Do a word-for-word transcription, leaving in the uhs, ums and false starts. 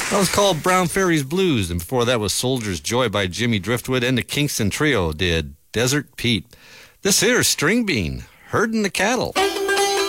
That was called Brown Fairies Blues, and before that was Soldier's Joy by Jimmy Driftwood, and the Kingston Trio did Desert Pete. This here's String Bean, Herdin' the Cattle.